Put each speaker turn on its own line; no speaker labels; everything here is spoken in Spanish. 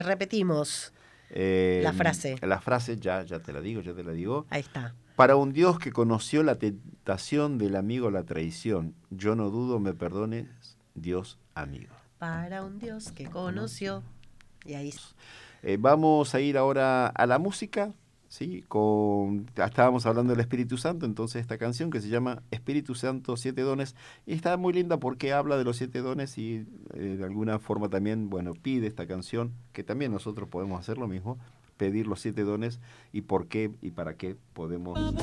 Repetimos la frase.
La frase, ya te la digo.
Ahí está.
Para un Dios que conoció la tentación del amigo la traición, yo no dudo me perdones, Dios amigo.
Para un Dios que conoció. Y ahí.
Vamos a ir ahora a la música, ¿sí? Estábamos hablando del Espíritu Santo, entonces esta canción que se llama Espíritu Santo, 7 dones, y está muy linda porque habla de los 7 dones y de alguna forma también, bueno, pide esta canción, que también nosotros podemos hacer lo mismo, pedir los 7 dones y por qué y para qué podemos